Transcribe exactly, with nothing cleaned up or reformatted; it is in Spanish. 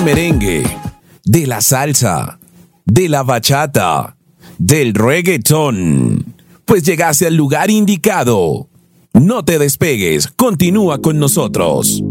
merengue, de la salsa, de la bachata, del reggaetón. Pues llegaste al lugar indicado. No te despegues, continúa con nosotros.